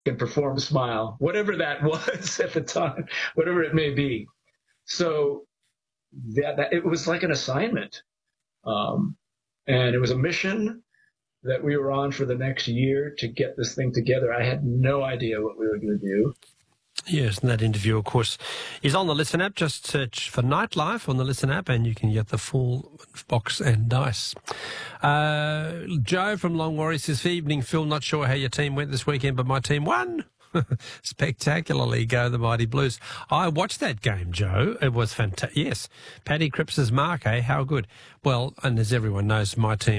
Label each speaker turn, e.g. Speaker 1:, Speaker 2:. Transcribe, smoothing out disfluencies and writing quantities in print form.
Speaker 1: can perform a smile, whatever that was at the time, whatever it may be. So that it was like an assignment, um, and it was a mission that we were on for the next year to get this thing together. I had no idea what we were going to do.
Speaker 2: Yes, and that interview, of course, is on the Listen app. Just search for Nightlife on the Listen app and you can get the full box and dice. Joe from Longwarry says, evening, Phil, not sure how your team went this weekend, but my team won. Spectacularly, go the Mighty Blues. I watched that game, Joe. It was fantastic. Yes, Paddy Cripps' mark, eh? How good. Well, and as everyone knows, my team